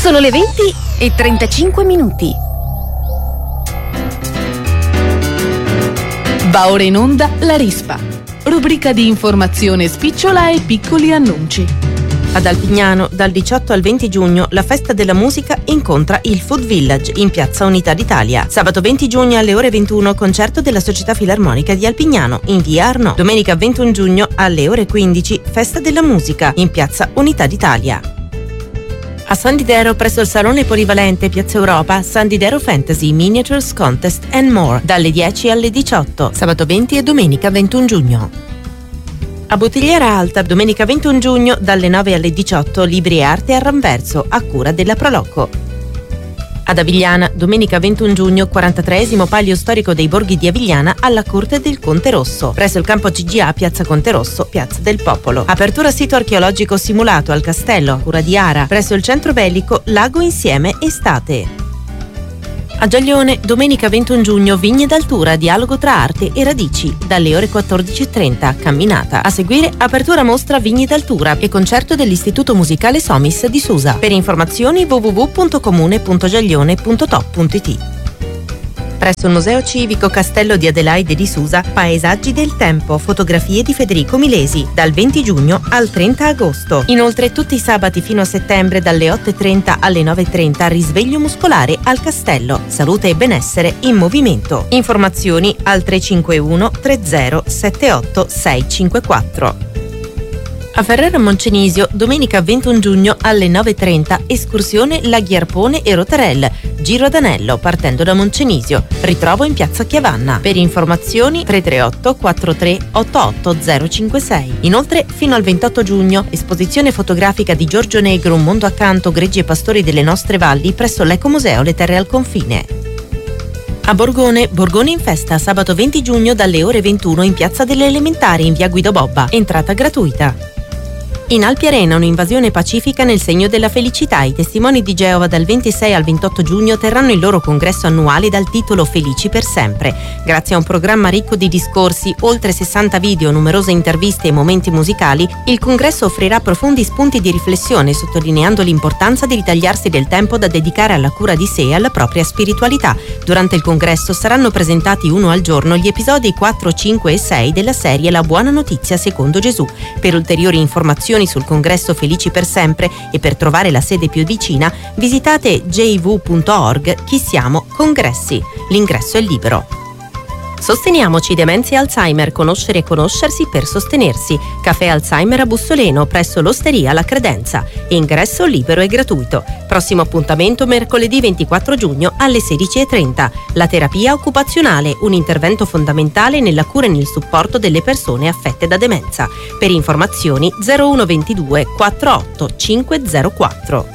Sono le 20:35. Va ora in onda La Rispa, rubrica di informazione spicciola e piccoli annunci. Ad Alpignano, dal 18 al 20 giugno, la Festa della Musica incontra il Food Village in Piazza Unità d'Italia. Sabato 20 giugno alle ore 21, concerto della Società Filarmonica di Alpignano in via Arno. Domenica 21 giugno alle ore 15, Festa della Musica in Piazza Unità d'Italia. A San Didero, presso il Salone Polivalente Piazza Europa, San Didero Fantasy Miniatures Contest and More, dalle 10 alle 18, sabato 20 e domenica 21 giugno. A Bottigliera Alta, domenica 21 giugno, dalle 9 alle 18, Libri e Arte a Ramverso, a cura della Prolocco. Ad Avigliana, domenica 21 giugno, 43esimo Palio Storico dei Borghi di Avigliana alla Corte del Conte Rosso, presso il campo CGA Piazza Conte Rosso, Piazza del Popolo. Apertura sito archeologico simulato al castello, a cura di Ara, presso il centro bellico Lago Insieme Estate. A Giaglione, domenica 21 giugno, Vigne d'Altura, dialogo tra arte e radici, dalle ore 14:30, camminata. A seguire, apertura mostra Vigne d'Altura e concerto dell'Istituto Musicale Somis di Susa. Per informazioni www.comune.giaglione.top.it. Presso il Museo Civico Castello di Adelaide di Susa, Paesaggi del Tempo, fotografie di Federico Milesi, dal 20 giugno al 30 agosto. Inoltre tutti i sabati fino a settembre dalle 8:30 alle 9:30 risveglio muscolare al Castello, salute e benessere in movimento. Informazioni al 351 30 78 654. A Ferrara Moncenisio, domenica 21 giugno alle 9:30, escursione Laghi Arpone e Rotarel, giro ad anello partendo da Moncenisio, ritrovo in piazza Chiavanna. Per informazioni 338 43 88 056. Inoltre fino al 28 giugno, esposizione fotografica di Giorgio Negro, Un mondo accanto, greggi e pastori delle nostre valli presso l'Ecomuseo Le Terre al Confine. A Borgone, Borgone in festa, sabato 20 giugno dalle ore 21 in piazza delle Elementari in via Guido Bobba, entrata gratuita. In Alpi Arena, un'invasione pacifica nel segno della felicità. I testimoni di Geova dal 26 al 28 giugno terranno il loro congresso annuale dal titolo Felici per sempre. Grazie a un programma ricco di discorsi, oltre 60 video, numerose interviste e momenti musicali, il congresso offrirà profondi spunti di riflessione, sottolineando l'importanza di ritagliarsi del tempo da dedicare alla cura di sé e alla propria spiritualità. Durante il congresso saranno presentati uno al giorno gli episodi 4, 5 e 6 della serie La Buona Notizia secondo Gesù. Per ulteriori informazioni sul congresso Felici per sempre e per trovare la sede più vicina, visitate jiv.org. Chi siamo? Congressi. L'ingresso è libero. Sosteniamoci demenza e Alzheimer, conoscere e conoscersi per sostenersi. Caffè Alzheimer a Bussoleno, presso l'Osteria La Credenza. Ingresso libero e gratuito. Prossimo appuntamento mercoledì 24 giugno alle 16:30. La terapia occupazionale, un intervento fondamentale nella cura e nel supporto delle persone affette da demenza. Per informazioni 0122 48 504.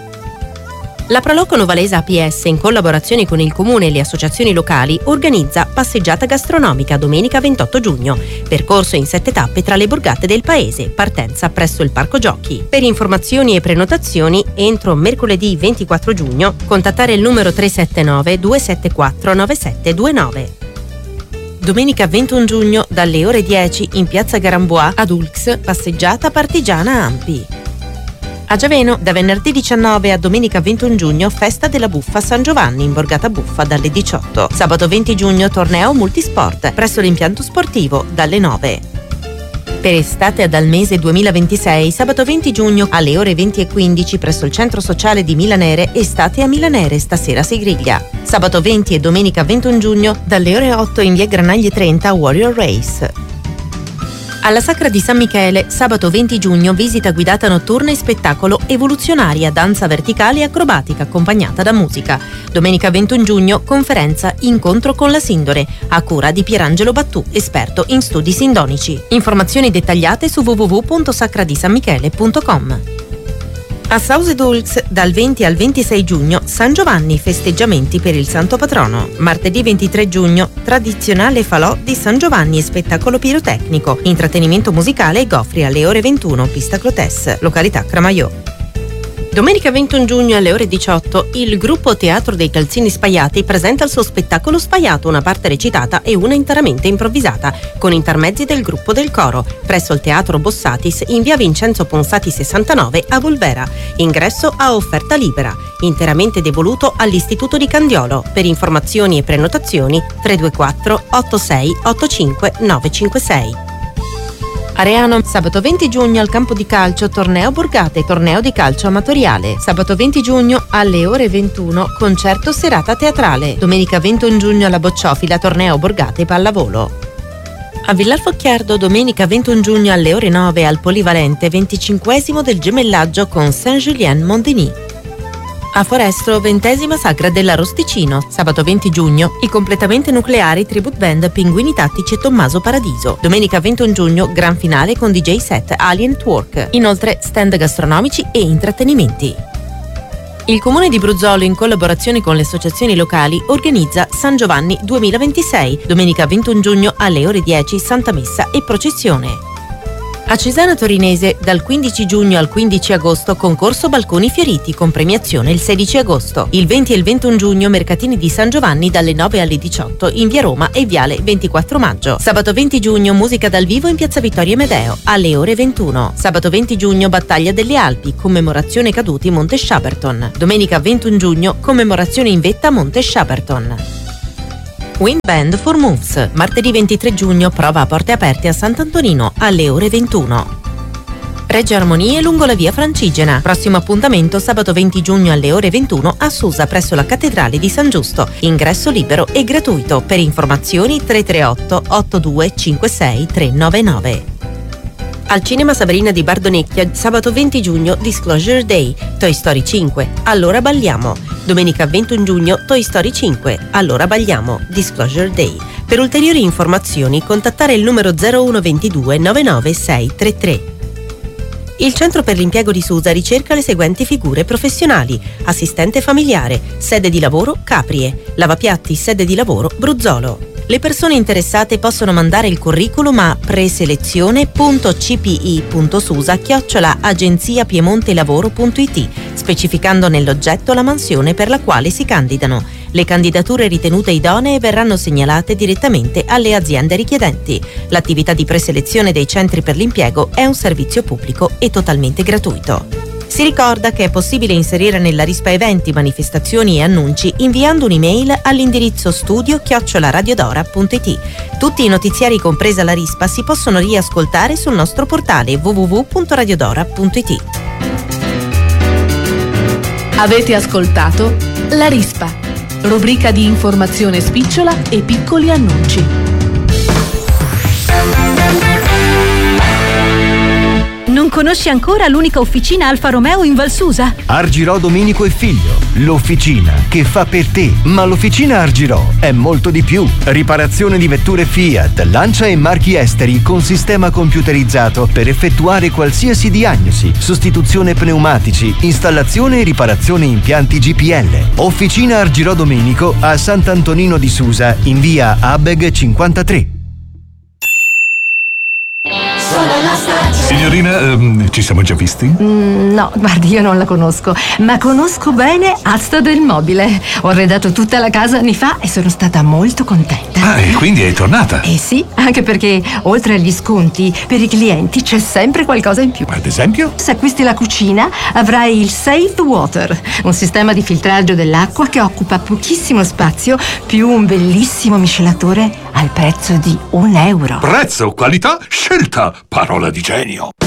La Proloco Novalesa APS, in collaborazione con il Comune e le associazioni locali, organizza passeggiata gastronomica domenica 28 giugno. Percorso in 7 tappe tra le borgate del paese, partenza presso il Parco Giochi. Per informazioni e prenotazioni, entro mercoledì 24 giugno, contattare il numero 379 274 9729. Domenica 21 giugno, dalle ore 10, in piazza Garambois, ad Ulx, passeggiata partigiana Ampi. A Giaveno, da venerdì 19 a domenica 21 giugno, festa della buffa San Giovanni in Borgata Buffa dalle 18. Sabato 20 giugno, torneo multisport presso l'impianto sportivo dalle 9. Per estate ad Almese 2026, sabato 20 giugno alle ore 20:15 presso il centro sociale di Milanere, estate a Milanere, stasera si griglia. Sabato 20 e domenica 21 giugno, dalle ore 8 in via Granaglie 30, Warrior Race. Alla Sacra di San Michele, sabato 20 giugno, visita guidata notturna e spettacolo evoluzionaria, danza verticale e acrobatica accompagnata da musica. Domenica 21 giugno, conferenza Incontro con la Sindone, a cura di Pierangelo Battù, esperto in studi sindonici. Informazioni dettagliate su www.sacradisanmichele.com. A Sausedulx, dal 20 al 26 giugno, San Giovanni, festeggiamenti per il Santo Patrono. Martedì 23 giugno, tradizionale falò di San Giovanni e spettacolo pirotecnico, intrattenimento musicale e goffri alle ore 21, pista Clotes, località Cramaiò. Domenica 21 giugno alle ore 18 il gruppo Teatro dei Calzini Spaiati presenta il suo spettacolo Spaiato, una parte recitata e una interamente improvvisata, con intermezzi del gruppo del coro, presso il Teatro Bossatis in via Vincenzo Ponsati 69 a Volvera. Ingresso a offerta libera, interamente devoluto all'Istituto di Candiolo. Per informazioni e prenotazioni 324 86 85 956. Areano, sabato 20 giugno al campo di calcio Torneo Borgate, torneo di calcio amatoriale. Sabato 20 giugno alle ore 21 concerto serata teatrale. Domenica 21 giugno alla Bocciofila torneo Borgate pallavolo. A Villar Focchiardo domenica 21 giugno alle ore 9 al Polivalente 25esimo del gemellaggio con Saint-Julien-Mondeny. A Forestro 20ª Sagra dell'Arosticino, sabato 20 giugno, i completamente nucleari tribute band Pinguini Tattici e Tommaso Paradiso. Domenica 21 giugno, gran finale con DJ set Alien Twerk. Inoltre stand gastronomici e intrattenimenti. Il Comune di Bruzzolo, in collaborazione con le associazioni locali, organizza San Giovanni 2026, domenica 21 giugno alle ore 10 Santa Messa e processione. A Cesana Torinese, dal 15 giugno al 15 agosto, concorso Balconi Fioriti con premiazione il 16 agosto. Il 20 e il 21 giugno, mercatini di San Giovanni dalle 9 alle 18 in via Roma e viale 24 maggio. Sabato 20 giugno, musica dal vivo in piazza Vittorio Medeo alle ore 21. Sabato 20 giugno, battaglia delle Alpi, commemorazione caduti Monte Shepperton. Domenica 21 giugno, commemorazione in vetta Monte Shepperton. Wind Band for Moves, martedì 23 giugno, prova a porte aperte a Sant'Antonino alle ore 21. Reggio Armonie lungo la via Francigena, prossimo appuntamento sabato 20 giugno alle ore 21 a Susa presso la Cattedrale di San Giusto, ingresso libero e gratuito. Per informazioni 338 8256 399. Al Cinema Sabrina di Bardonecchia, sabato 20 giugno, Disclosure Day, Toy Story 5, Allora balliamo. Domenica 21 giugno, Toy Story 5, Allora balliamo, Disclosure Day. Per ulteriori informazioni contattare il numero 0122 99633. Il Centro per l'Impiego di Susa ricerca le seguenti figure professionali: assistente familiare, sede di lavoro Caprie, lavapiatti, sede di lavoro Bruzzolo. Le persone interessate possono mandare il curriculum a preselezione.cpi.susa@agenziapiemontelavoro.it, specificando nell'oggetto la mansione per la quale si candidano. Le candidature ritenute idonee verranno segnalate direttamente alle aziende richiedenti. L'attività di preselezione dei centri per l'impiego è un servizio pubblico e totalmente gratuito. Si ricorda che è possibile inserire nella rispa eventi, manifestazioni e annunci inviando un'email all'indirizzo studio@radiodora.it. Tutti i notiziari, compresa la rispa, si possono riascoltare sul nostro portale www.radiodora.it. Avete ascoltato La Rispa, rubrica di informazione spicciola e piccoli annunci. Non conosci ancora l'unica officina Alfa Romeo in Val Susa? Argirò Domenico e Figlio, l'officina che fa per te. Ma l'officina Argirò è molto di più. Riparazione di vetture Fiat, Lancia e marchi esteri con sistema computerizzato per effettuare qualsiasi diagnosi, sostituzione pneumatici, installazione e riparazione impianti GPL. Officina Argirò Domenico a Sant'Antonino di Susa in via Abeg 53. Signorina, ci siamo già visti? No, guardi, io non la conosco, ma conosco bene Asta del Mobile. Ho arredato tutta la casa anni fa e sono stata molto contenta. Ah, e quindi è tornata? Eh sì, anche perché oltre agli sconti, per i clienti c'è sempre qualcosa in più. Ad esempio? Se acquisti la cucina, avrai il Save the Water, un sistema di filtraggio dell'acqua che occupa pochissimo spazio, più un bellissimo miscelatore al prezzo di €1. Prezzo, qualità, scelta, parola di genio.